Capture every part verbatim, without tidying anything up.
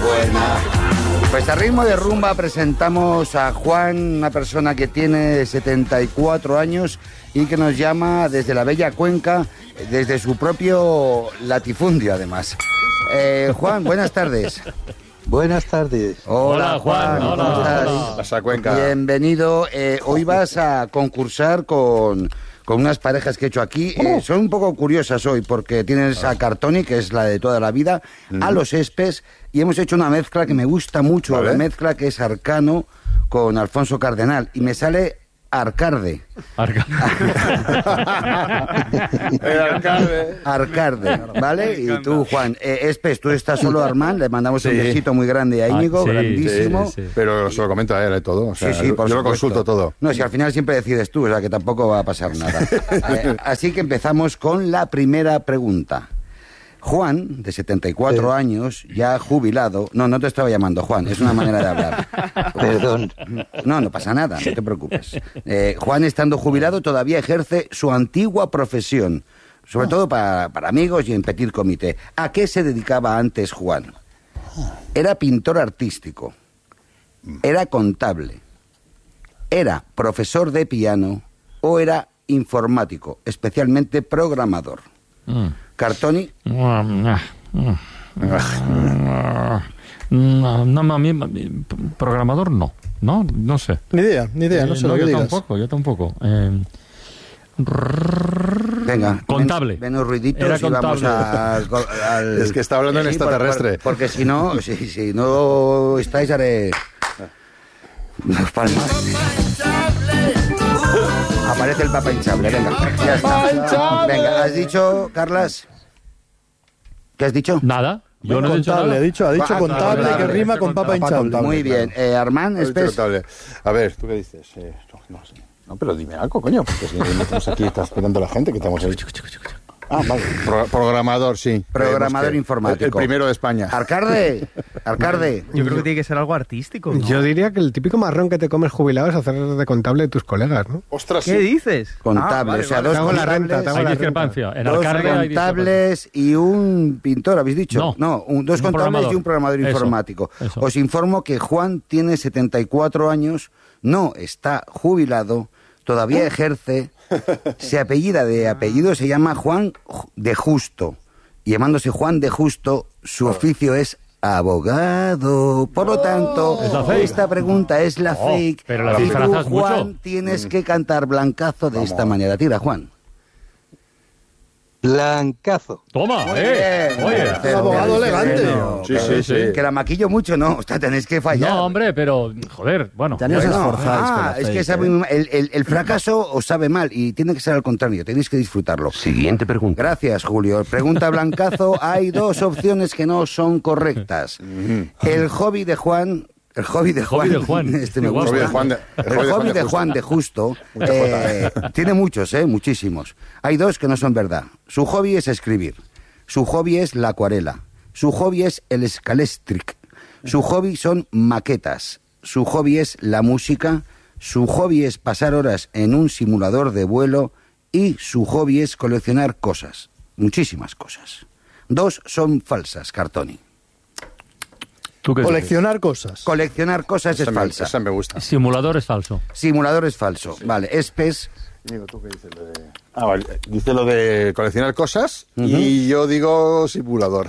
buena. Pues a ritmo de rumba presentamos a Juan, una persona que tiene setenta y cuatro años y que nos llama desde la bella Cuenca, desde su propio latifundio además. Eh, Juan, buenas tardes. Buenas tardes. Hola, Juan. Juan. ¿Cómo estás? Hola. Pasa, Cuenca. Bienvenido. Eh, hoy vas a concursar con, con unas parejas que he hecho aquí. Eh, son un poco curiosas hoy porque tienes a Cartoni, que es la de toda la vida, mm. a los Espes, y hemos hecho una mezcla que me gusta mucho, ¿vale? La mezcla que es Arcano con Alfonso Cardenal, y me sale Arcarde. Arcarde. El Arcarde. Arcarde, ¿vale? Y tú, Juan. Eh, Espes, tú estás solo, Armand. Le mandamos sí. un besito muy grande a Íñigo, ah, sí, grandísimo. Sí, sí, sí. Pero se lo comento a él, ¿eh? Todo. O sea, sí, sí, por yo supuesto. Lo consulto todo. No, si al final siempre decides tú, o sea que tampoco va a pasar nada. eh, así que empezamos con la primera pregunta. Juan, de setenta y cuatro sí. años, ya jubilado... No, no te estaba llamando Juan, es una manera de hablar. Perdón. No, no pasa nada, no te preocupes. Eh, Juan, estando jubilado, todavía ejerce su antigua profesión, sobre todo para, para amigos y en petit comité. ¿A qué se dedicaba antes Juan? Era pintor artístico, era contable, era profesor de piano o era informático, especialmente programador. Mm. Cartoni. No, no, a mí, programador no, no, no sé. Ni idea, ni idea, no sé eh, lo no, que yo digas. Tampoco, yo tampoco. Eh, Venga, contable. Menos ruiditos Era y vamos al, al... Es que está hablando en sí, extraterrestre. Por, por, porque si no, si, si no estáis, haré... Dos palmas. Aparece el Papa hinchable, venga, ya está. Venga, ¿has dicho, Carlas? ¿Qué has dicho? Nada. Yo no contable, he dicho nada. Ha dicho, ha dicho ah, contable, contable que rima con Papa hinchable. Muy bien. Eh, Armand, Espes. A ver, ¿tú qué dices? Eh, no, no sé. No, pero dime algo, coño, porque si estamos aquí, está esperando la gente que estamos ahí. Ah, vale. Pro, programador, sí. Programador que, informático. El, el primero de España. Arcarde, Arcarde. Yo creo que tiene que ser algo artístico, ¿no? Yo diría que el típico marrón que te comes jubilado es hacer de contable de tus colegas, ¿no? Ostras, ¿qué sí. dices? Contable, ah, vale, o sea, vale. dos Te hago contables. La renta, te hago hay la discrepancia. Renta. En dos Arcarde contables y un pintor, ¿habéis dicho? No. No, un, dos un contables programador. y un programador eso, informático. Eso. Os informo que Juan tiene setenta y cuatro años, no está jubilado, todavía ejerce, se apellida de apellido, se llama Juan de Justo. Y llamándose Juan de Justo, su oficio es abogado. Por lo tanto, esta pregunta es la oh, fake. Pero la y disfrazas tú, Juan, mucho. tienes que cantar Blancazo de Vamos. esta manera. Tira, Juan. Blancazo. Toma, eh. Bien. Oye, un abogado elegante. Sí, sí, sí. Que la maquillo mucho, no. O sea, tenéis que fallar. No, hombre, pero, joder, bueno. Ya no os esforzáis. Ah, es que sabe, ¿eh? el, el, el fracaso os sabe mal y tiene que ser al contrario. Tenéis que disfrutarlo. Siguiente pregunta. Gracias, Julio. Pregunta Blancazo. Hay dos opciones que no son correctas. El hobby de Juan... El hobby de Juan, hobby de Juan. Este me gusta. El hobby de Juan de, el el hobby de, de Juan de Justo eh, tiene muchos, eh, muchísimos. Hay dos que no son verdad. Su hobby es escribir. Su hobby es la acuarela. Su hobby es el scalestric. Su hobby son maquetas. Su hobby es la música. Su hobby es pasar horas en un simulador de vuelo. Y su hobby es coleccionar cosas. Muchísimas cosas. Dos son falsas, Cartoni. Coleccionar cosas. Coleccionar cosas esa es me, falsa. Esa me gusta. Simulador es falso. Simulador es falso. Sí. Vale, Espes. Digo, ¿tú qué dices? Lo de... Ah, vale. Dice lo de coleccionar cosas uh-huh. y yo digo simulador.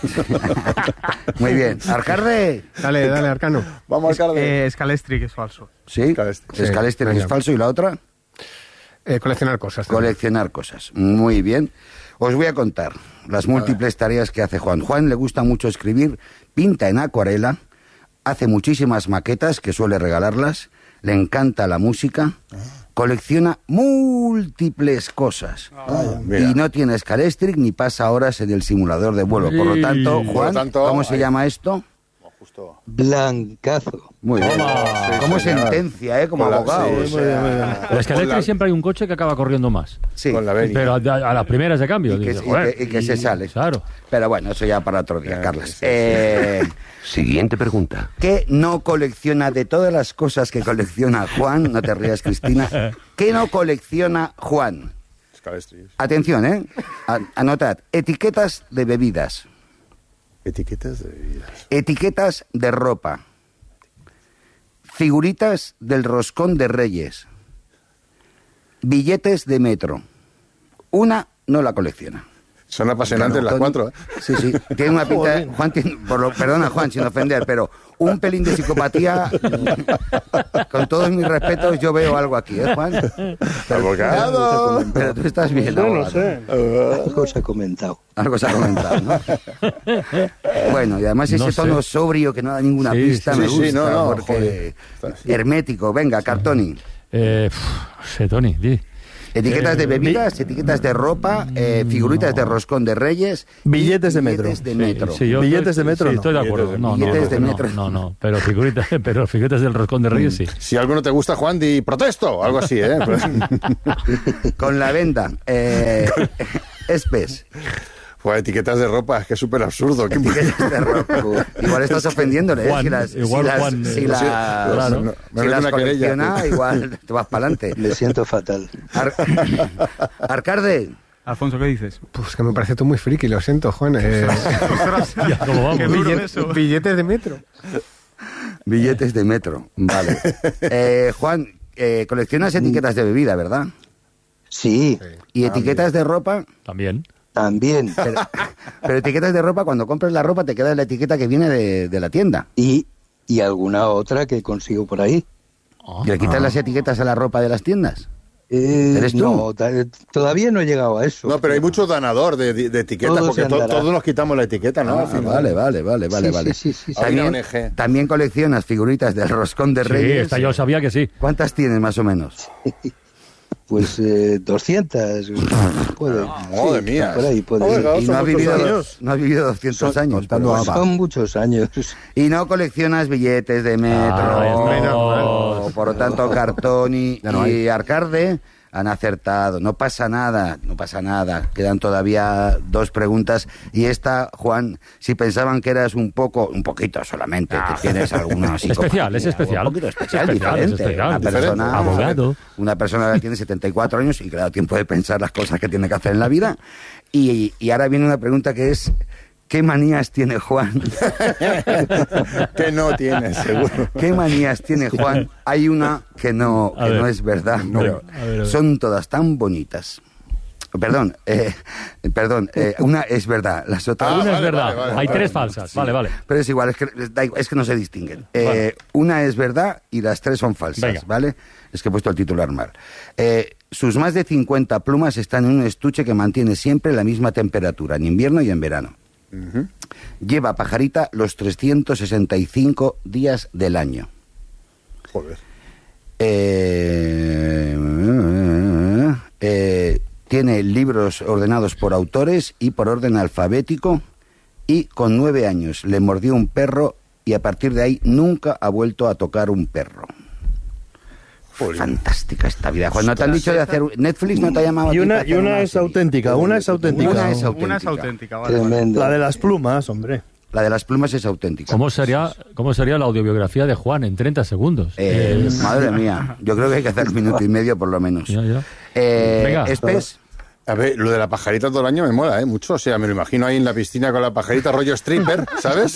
Muy bien. Arcarde. Dale, dale, Arcano. Vamos, Arcarde. Eh, Scalestric es falso. Sí, Scalestric sí. es falso. ¿Y la otra? Eh, coleccionar cosas. También. Coleccionar cosas. Muy bien. Os voy a contar las múltiples tareas que hace Juan. Juan le gusta mucho escribir, pinta en acuarela, hace muchísimas maquetas que suele regalarlas, le encanta la música, colecciona múltiples cosas ah, y no tiene Scalestric ni pasa horas en el simulador de vuelo. Por lo tanto, Juan, lo tanto, ¿cómo se ahí. llama esto? Justo. Blancazo. Muy bien. Toma. Sí, como señor. Sentencia, ¿eh? Como abogado. Sí, o sea, muy bien, muy bien. Pero es que en la... siempre hay un coche que acaba corriendo más. Sí. Con la pero a, a las primeras de cambio. Y que, dice, y que, y que y, se sale. Claro. Pero bueno, eso ya para otro día, Carlos. Sí, sí, eh, sí. Siguiente pregunta. ¿Qué no colecciona de todas las cosas que colecciona Juan? No te rías, Cristina. ¿Qué no colecciona Juan? Atención, ¿eh? Anotad. Etiquetas de bebidas. Etiquetas de bebidas. Etiquetas de ropa. Figuritas del roscón de Reyes. Billetes de metro. Una no la colecciona. Son apasionantes las cuatro, ¿eh? Sí, sí. Tiene una pinta... Juan tiene, por lo, perdona, Juan, sin ofender, pero un pelín de psicopatía... Con todos mis respetos, yo veo algo aquí, ¿eh, Juan? ¡Abogado! Pero tú estás bien, No, no abogado. sé. Algo se ha comentado. Algo se ha comentado, ¿no? Bueno, y además ese No sé. tono sobrio que no da ninguna Sí, pista sí, me sí, gusta, no, no, porque... joder. Hermético, venga, Cartoni. Eh, pf, sé, Tony, di. Etiquetas Eh, de bebidas, etiquetas de ropa, eh, figuritas de roscón de Reyes... y Billetes de metro. Billetes de Sí, metro. sí, yo Billetes estoy- de metro, Sí, no. estoy de acuerdo. Billetes de- No, no, billetes de no, metro. No, no, pero figuritas, pero figuritas del roscón de Reyes sí. Si algo no te gusta, Juan, di protesto, algo así, ¿eh? Con la venda. Eh, espes. Pues etiquetas de ropa, es que es súper absurdo. ¿Qué- Etiquetas de ropa. Igual estás ofendiéndole, ¿eh? Juan, si las, igual si las, Juan, si eh, las, sí, claro. no, me si meto las una querella. colecciona, igual te vas para adelante. Me siento fatal. Ar- Arcarde. Alfonso, ¿qué dices? Pues que me parece tú muy friki, lo siento, Juan. Eh, Ya, ¿cómo vamos? Qué duro billet- eso. billetes de metro. Billetes de metro, vale. Eh, Juan, eh, coleccionas etiquetas de bebida, ¿verdad? Sí, Y etiquetas de ropa, También. también. pero, pero etiquetas de ropa, cuando compras la ropa te queda la etiqueta que viene de, de la tienda. Y, y alguna otra que consigo por ahí. Ah. ¿Y le quitas las etiquetas a la ropa de las tiendas? Eh, ¿Eres tú? No, ta- todavía no he llegado a eso. No, pero hay mucho danador de, de etiquetas, Todo porque se to- andará. todos nos quitamos la etiqueta, ¿no? Ah, Al final. vale, vale, vale, vale, Sí, vale. sí, sí, sí. Hay una También, O N G. también coleccionas figuritas del roscón de Sí, Reyes. esta yo sabía que sí. ¿Cuántas tienes más o menos? Pues eh, doscientas. Puede. Madre Sí, mía. Por ahí puede Oiga, ser. Y no has muchos vivido, años. no has vivido doscientos años. contando pero- ABBA. Son muchos años. Y no coleccionas billetes de metro. Ah, Oh, por lo tanto, Cartoni Ya no y Arcarde han acertado. No pasa nada, no pasa nada. Quedan todavía dos preguntas. Y esta, Juan, si pensaban que eras un poco, un poquito solamente, que tienes alguna Especial, es psicopatía, especial. Un poquito especial, Es especial, es diferente. especial, Una diferente. persona, Abogado. una persona que tiene setenta y cuatro años y que le da tiempo de pensar las cosas que tiene que hacer en la vida. Y, y ahora viene una pregunta que es... ¿Qué manías tiene Juan? Que no tienes, seguro. ¿Qué manías tiene Juan? Hay una que no, A que ver. no es verdad, pero a ver, a ver. son todas tan bonitas. Perdón, eh, perdón, eh, una es verdad, las otras... Ah, Una es vale, verdad. vale, vale, Hay vale. tres falsas. Vale, vale. Pero es igual, es que, da igual, es que no se distinguen. Eh, Vale. Una es verdad y las tres son falsas, Venga. ¿vale? Es que he puesto el titular mal. Eh, sus más de cincuenta plumas están en un estuche que mantiene siempre la misma temperatura, en invierno y en verano. Ujú. Lleva pajarita los trescientos sesenta y cinco días del año. Joder. Eh, eh, tiene libros ordenados por autores y por orden alfabético, y con nueve años le mordió un perro y a partir de ahí nunca ha vuelto a tocar un perro. Joder. Fantástica esta vida. Cuando te han dicho de hacer... Netflix no te ha llamado a Y ti una, para y hacer una es serie? auténtica, una es auténtica. Una es auténtica. Una es auténtica, vale. vale. Tremendo. La de las plumas, hombre. La de las plumas es auténtica. ¿Cómo sería, ¿Cómo sería la audiobiografía de Juan en treinta segundos? Eh, Eh, madre mía, yo creo que hay que hacer un minuto y medio por lo menos. ya, ya. Eh, Venga. Espes, A ver, lo de la pajarita todo el año me mola, ¿eh? Mucho. O sea, me lo imagino ahí en la piscina con la pajarita rollo stripper, ¿sabes?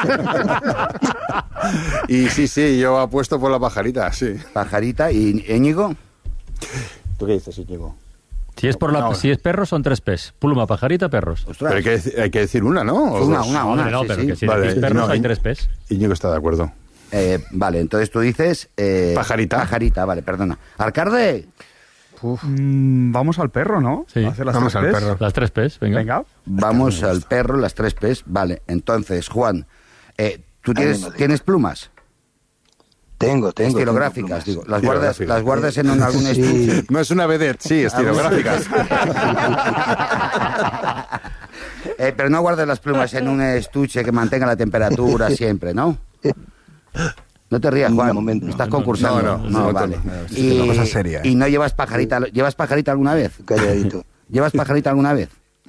Y sí, sí, yo apuesto por la pajarita, sí. pajarita y Íñigo. ¿Tú qué dices, Íñigo? Si es por la, No. si es perros son tres P's. Pluma, pajarita, perros. Ostras. Pero hay que, decir, hay que decir una, ¿no? ¿O Una, dos? una, una. Hombre, no, sí, pero sí. que si Vale, decís perros no, hay y- tres P's. Íñigo está de acuerdo. Eh, vale, entonces tú dices... eh, Pajarita. Pajarita, vale, perdona. Arcarde, Mm, vamos al perro, ¿no? Sí. A hacer las Vamos tres al P's. perro. Las tres P's, venga. Venga. vamos al perro, las tres P's. Vale, entonces, Juan, eh, ¿tú tienes, Ánimo, tienes plumas? Tengo, tengo. Estilográficas, tengo digo. Las guardas, Estilográficas. las guardas en un- algún Sí. estuche. No es una vedette, sí, estilográficas. Eh, pero no guardas las plumas en un estuche que mantenga la temperatura siempre, ¿no? No te rías, Juan. De momento no. Estás concursando. No, no, no, vale. no, no, es una cosa seria, ¿eh? Y no llevas pajarita. ¿Llevas pajarita alguna vez? Calladito. ¿Llevas pajarita alguna vez?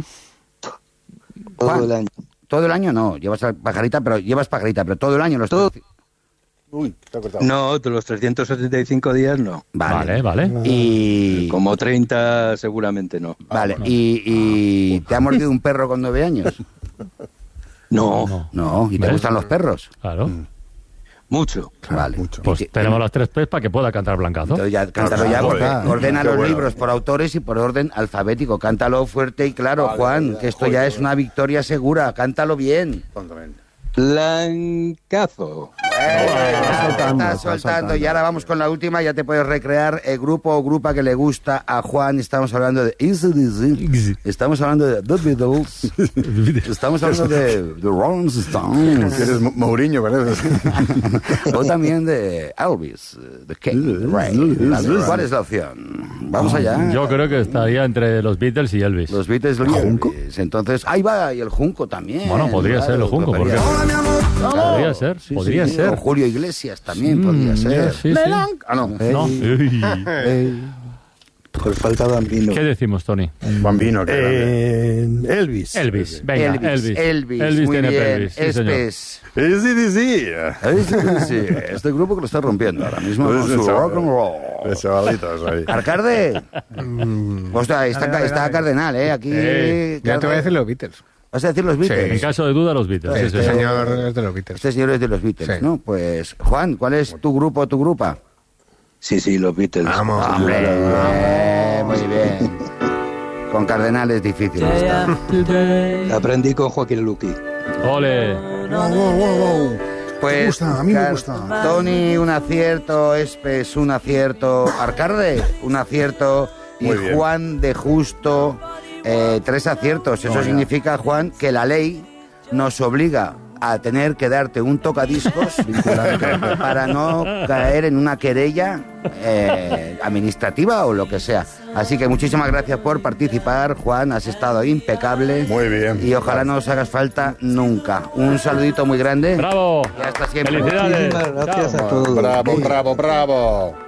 Todo Juan. el año. Todo el año no. Llevas pajarita, pero llevas pajarita, pero todo el año los Todo. Uy, te ha cortado. No, de los trescientos setenta y cinco días no. Vale, vale. Y Como treinta seguramente no. vale. Y, y te ha mordido un perro con nueve años. No, No. No, ¿y te ¿Ves? gustan los perros? Claro. mucho. Vale. mucho. Pues Y- tenemos las tres P's para que pueda cantar Blancazo. Entonces ya, cántalo Claro, ya, porque joder. ordena Qué los bueno. libros por autores y por orden alfabético. Cántalo fuerte y claro, Vale, Juan, vale, que esto joder, ya es joder. una victoria segura. Cántalo bien. Tontamente. Blancazo. Está soltando, soltando, está soltando. Y ahora vamos con la última. Ya te puedes recrear el grupo o grupa que le gusta a Juan. Estamos hablando de A C D C. Estamos hablando de The Beatles. Estamos hablando de The Rolling Stones. Eres Mo- Mourinho, ¿verdad? O también de Elvis, The King, Ray. Vale, ¿cuál es la opción? Vamos allá. Yo creo que estaría entre los Beatles y Elvis. Los Beatles, ¿el junco? Entonces, ahí va, y el junco también. Bueno, podría ser el junco, podría porque- ser. Podría ser, Sí, podría sí, ser. O Julio Iglesias también podría Mm, ser. sí, sí. Ah, no. No. Uy. Pues falta Bambino. ¿Qué decimos, Tony? Bambino, que Eh, Elvis. Elvis. Venga, Elvis, Elvis. Elvis, Elvis muy tiene bien. pelvis. Sí, señor. Espes. grande. Sí, sí, sí. Este, sí, este grupo que lo está rompiendo ahora mismo con su rock and roll. Los chavalitos ahí. Arcarde. Hostia, está, está cardenal, ¿eh? Aquí. Eh, Ya te voy a decir los Beatles. ¿Vas a decir los Beatles? En caso de duda, los Beatles. sí, Este sí, sí. señor es de los Beatles. Este señor es de los Beatles, Sí. ¿no? Pues, Juan, ¿cuál es tu grupo o tu grupa? Sí, sí, los Beatles. Vamos. Hombre, bien, muy bien. Con Cardenal es difícil esta. Aprendí con Joaquín Luqui. Ole. Pues, Me gusta, a mí me Car- gusta. Tony, un acierto. Espes, un acierto. Arcarde, un acierto. Y Muy bien. Juan de Justo, eh, tres aciertos. Eso Venga. significa, Juan, que la ley nos obliga a tener que darte un tocadiscos para no caer en una querella eh, administrativa o lo que sea. Así que muchísimas gracias por participar, Juan, has estado impecable. Muy bien. Y ojalá no os hagas falta nunca. Un saludito muy grande. Bravo. Y hasta siempre. Felicidades. Muchísimas gracias Chao. a todos. Bravo, bravo, bravo.